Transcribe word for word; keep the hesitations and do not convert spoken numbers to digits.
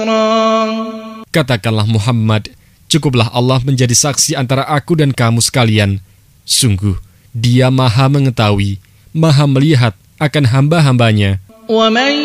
Katakanlah Muhammad, cukuplah Allah menjadi saksi antara aku dan kamu sekalian. Sungguh, Dia Maha mengetahui, Maha melihat akan hamba-hambanya.